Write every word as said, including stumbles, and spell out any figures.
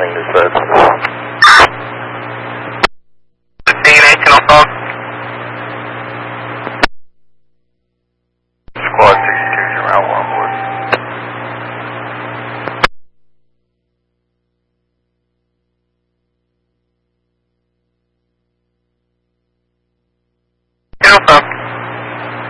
listening to said. fifteen, eighteen on phone. Squad sixty-two, you're out one board. Eighteen on phone.